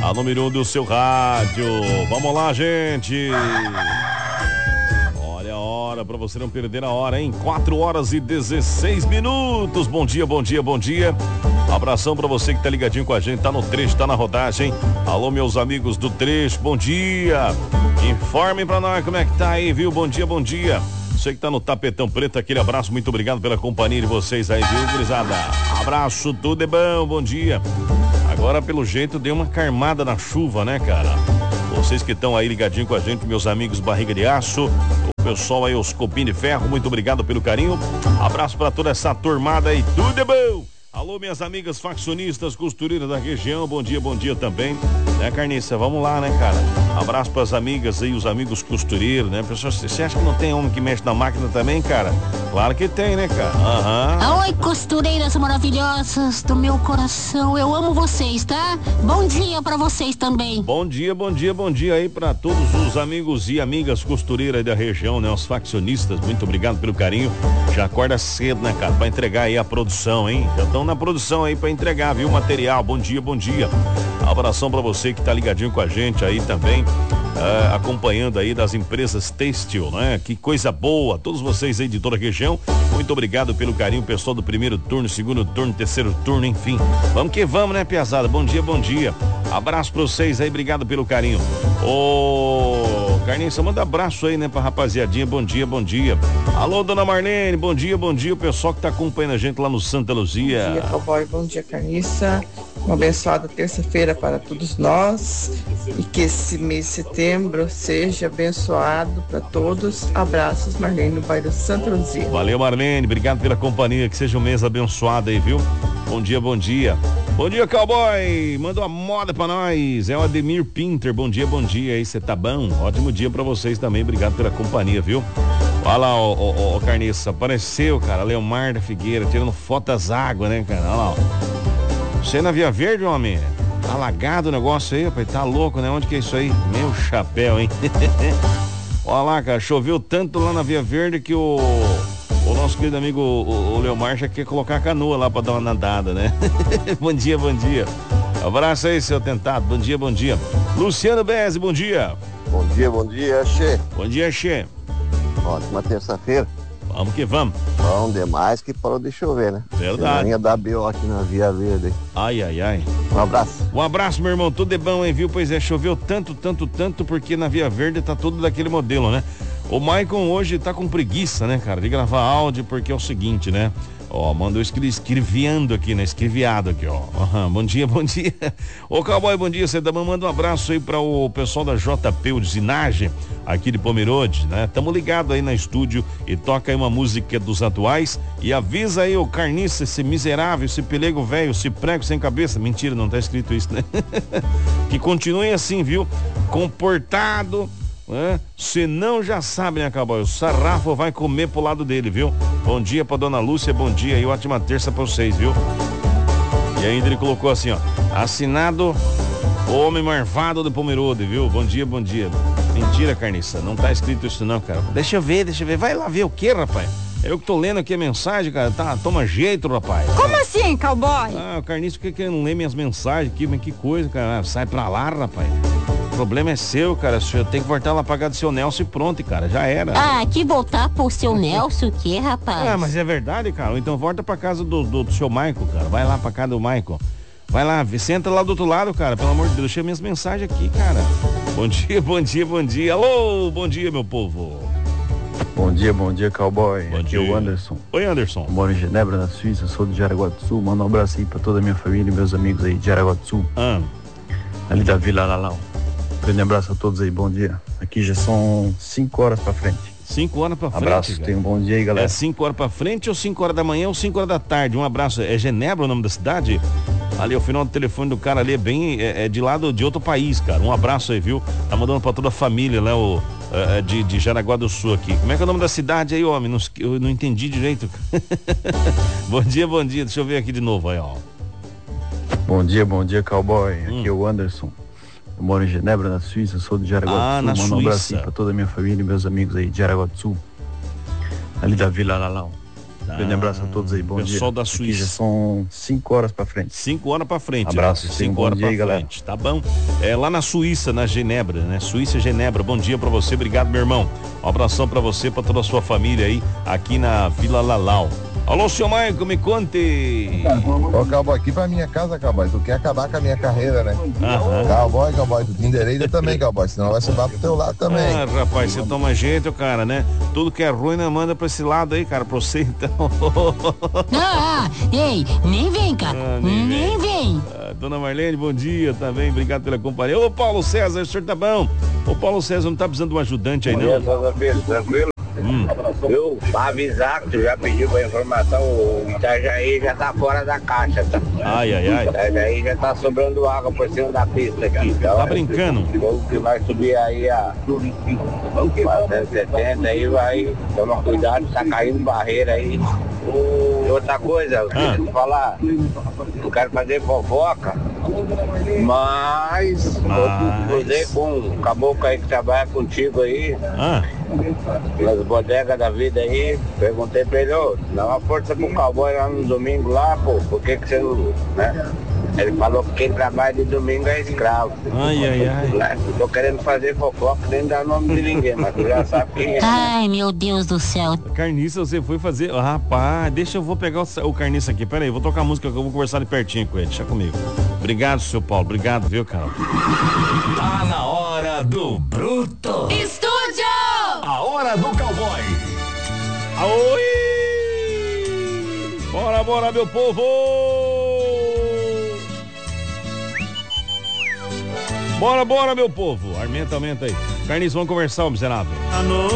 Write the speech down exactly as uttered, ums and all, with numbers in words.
a número um do seu rádio. Vamos lá, gente. Olha a hora pra você não perder a hora, hein? quatro horas e dezesseis minutos. Bom dia, bom dia, bom dia. Abração pra você que tá ligadinho com a gente, tá no trecho, tá na rodagem. Alô, meus amigos do trecho, bom dia. Informem pra nós como é que tá aí, viu? Bom dia, bom dia. Você que tá no Tapetão Preto, aquele abraço, muito obrigado pela companhia de vocês aí, viu, gurizada? Abraço, tudo é bom, bom dia. Agora, pelo jeito, deu uma carmada na chuva, né, cara? Vocês que estão aí ligadinho com a gente, meus amigos Barriga de Aço, o pessoal aí, os Copim de Ferro, muito obrigado pelo carinho. Abraço pra toda essa turmada aí, tudo é bom. Alô, minhas amigas faccionistas, costureiras da região, bom dia, bom dia também. Né, Carniça, vamos lá, né, cara? Abraço pras amigas aí, os amigos costureiros, né? Pessoal, você acha que não tem homem que mexe na máquina também, cara? Claro que tem, né, cara? Aham. Oi, costureiras maravilhosas do meu coração, eu amo vocês, tá? Bom dia pra vocês também. Bom dia, bom dia, bom dia aí pra todos os amigos e amigas costureiras da região, né? Os faccionistas, muito obrigado pelo carinho. Já acorda cedo, né, cara? Pra entregar aí a produção, hein? Já estão na produção aí pra entregar, viu? Material, bom dia, bom dia. Abração pra você que tá ligadinho com a gente aí também, uh, acompanhando aí das empresas têxtil, né? Que coisa boa, todos vocês aí de toda a região, muito obrigado pelo carinho, pessoal do primeiro turno, segundo turno, terceiro turno, enfim. Vamos que vamos, né, piazada? Bom dia, bom dia. Abraço pra vocês aí, obrigado pelo carinho. Ô, Carniça, manda abraço aí, né, pra rapaziadinha, bom dia, bom dia. Alô, dona Marlene, bom dia, bom dia, o pessoal que tá acompanhando a gente lá no Santa Luzia. Bom dia, cowboy, bom dia, Carniça. Uma abençoada terça-feira para todos nós e que esse mês de setembro seja abençoado para todos. Abraços, Marlene, no bairro Santa Luzia. Valeu, Marlene, obrigado pela companhia, que seja um mês abençoado aí, viu? Bom dia, bom dia. Bom dia, cowboy, manda uma moda pra nós, é o Ademir Pinter, bom dia, bom dia aí, você tá bom? Ótimo dia pra vocês também, obrigado pela companhia, viu? Olha lá, ó, ó, ó, Carniça, apareceu, cara, Leomar da Figueira, tirando fotos água, né, cara? Olha lá, ó. Você na Via Verde, homem? Tá alagado o negócio aí, rapaz, tá louco, né? Onde que é isso aí? Meu chapéu, hein? Olha lá, cara, choveu tanto lá na Via Verde que o, o nosso querido amigo, o, o Leomar, já quer colocar a canoa lá pra dar uma nadada, né? Bom dia, bom dia. Abraço aí, seu tentado, bom dia, bom dia. Luciano Bezzi, bom dia. Bom dia, bom dia, Xê. Bom dia, Xê. Ótima terça-feira. Vamos que vamos. Bom demais que parou de chover, né? Verdade. Ia dar B O aqui na Via Verde. Ai, ai, ai. Um abraço. Um abraço, meu irmão. Tudo é bom, hein, viu? Pois é, choveu tanto, tanto, tanto, porque na Via Verde tá tudo daquele modelo, né? O Maicon hoje tá com preguiça, né, cara, de gravar áudio, porque é o seguinte, né? Ó, mandou escreviando aqui, né? Escreviado aqui, ó. Uhum. Bom dia, bom dia. Ô, cowboy, bom dia. Você também manda um abraço aí para o pessoal da J P Usinagem, aqui de Pomerode, né? Tamo ligado aí na estúdio e toca aí uma música dos atuais e avisa aí o Carniça, esse miserável, esse pelego velho, esse prego sem cabeça. Mentira, não tá escrito isso, né? Que continue assim, viu? Comportado. É? Se não, já sabe, né, cowboy? O sarrafo vai comer pro lado dele, viu? Bom dia pra dona Lúcia, bom dia e ótima terça pra vocês, viu? E ainda ele colocou assim, ó, assinado o homem marvado do Pomerode, viu? Bom dia, bom dia. Mentira, Carniça, não tá escrito isso não, cara. Deixa eu ver, deixa eu ver. Vai lá ver o que, rapaz? Eu que tô lendo aqui a mensagem, cara. Tá, toma jeito, rapaz. Como assim, cowboy? Ah, o Carniça, por que que ele não lê minhas mensagens aqui? Mas que coisa, cara. Sai pra lá, rapaz. O problema é seu, cara. Eu tenho que voltar lá pra casa do seu Nelson e pronto, cara. Já era. Ah, que voltar pro seu Nelson, o que, rapaz? Ah, mas é verdade, cara. Então volta pra casa do, do, do seu Michael, cara. Vai lá pra casa do Michael. Vai lá, senta lá do outro lado, cara. Pelo amor de Deus, deixa minhas mensagens aqui, cara. Bom dia, bom dia, bom dia. Alô, bom dia, meu povo. Bom dia, bom dia, cowboy. Bom Aqui dia. é o Anderson. Oi, Anderson. Eu moro em Genebra, na Suíça, sou de Jaraguá do Sul. Manda um abraço aí pra toda a minha família e meus amigos aí de Jaraguá do Sul. Ah. Ali da Vila Lalau. Grande abraço a todos aí, bom dia. Aqui já são cinco horas pra frente. Cinco horas pra frente. Abraço, tenha um bom dia aí, galera. É cinco horas pra frente ou cinco horas da manhã ou cinco horas da tarde? Um abraço. É Genebra o nome da cidade? Ali, o final do telefone do cara ali é bem, é, é de lado de outro país, cara. Um abraço aí, viu? Tá mandando pra toda a família, né? O, é, de, de Jaraguá do Sul aqui. Como é que é o nome da cidade aí, homem? Não, eu não entendi direito. Bom dia, bom dia. Deixa eu ver aqui de novo aí, ó. Bom dia, bom dia, cowboy. Hum. Aqui é o Anderson. Eu moro em Genebra, na Suíça, sou de Jaraguá Ah, do Sul. na Manda um Suíça. abraço aí pra toda a minha família e meus amigos aí de Jaraguá do Sul. Ali da Vila Lalau. Tá. Grande abraço a todos aí, bom Pessoal dia. Pessoal da Suíça. Aqui já são cinco horas pra frente. cinco horas pra frente. Abraço, né? sim, cinco bom horas dia pra aí, galera. frente, tá bom? É lá na Suíça, na Genebra, né? Suíça, Genebra, bom dia pra você, obrigado, meu irmão. Um abração pra você, pra toda a sua família aí, aqui na Vila Lalau. Alô, senhor Maico, me conte. Ô, Cowboy, aqui pra minha casa, Cowboy. Tu quer acabar com a minha carreira, né? Aham. Cowboy, Cowboy, tu te endereita também, Cowboy. Senão vai sobrar pro teu lado também. Ah, rapaz, você toma jeito, cara, né? Tudo que é ruim, né, manda pra esse lado aí, cara, pra você, então. Ah, ei, nem vem, cara. Ah, nem nem vem. Ah, dona Marlene, bom dia, tá bem? Obrigado pela companhia. Ô, Paulo César, o senhor tá bom? Ô, Paulo César, não tá precisando de um ajudante aí, não? Tranquilo? Hum. Eu, pra avisar que tu já pediu pra informação, o Itajaí já tá fora da caixa, tá? Ai, ai, ai. O Itajaí já tá sobrando água por cima da pista aqui. Então, Tá brincando? O povo que vai subir aí a quatrocentos e setenta aí vai tomar cuidado, tá caindo barreira aí. E outra coisa, eu queria te falar, eu quero fazer fofoca, mas, Mas... eu cruzei com um caboclo aí que trabalha contigo aí. Ah. Nas bodegas da vida aí, perguntei pra ele, ô, dá uma força pro cowboy lá no domingo lá, pô, por que que você não, né? Ele falou que quem trabalha de domingo é escravo. Ai, ai, ai. Não tô querendo fazer fofoca, nem dar nome de ninguém, mas tu já sabe quem é. Ai, meu Deus do céu. Carniça, você foi fazer... Ah, rapaz, deixa eu vou pegar o, o Carniça aqui. Pera aí, vou tocar a música que eu vou conversar de pertinho com ele. Deixa comigo. Obrigado, seu Paulo. Obrigado, viu, cara? Tá na hora do Bruto. Estúdio! A hora do cowboy. Oi! Bora, bora, meu povo! Bora, bora, meu povo! Aumenta, aumenta aí. Carniça, vamos conversar, miserável.